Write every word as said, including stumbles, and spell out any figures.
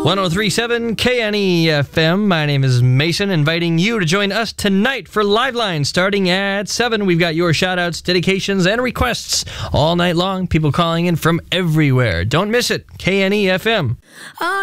one oh three point seven K N E F M. My name is Mason, inviting you to join us tonight for Live Line starting at seven. We've got your shout-outs, dedications, and requests all night long. People calling in from everywhere. Don't miss it. K N E F M.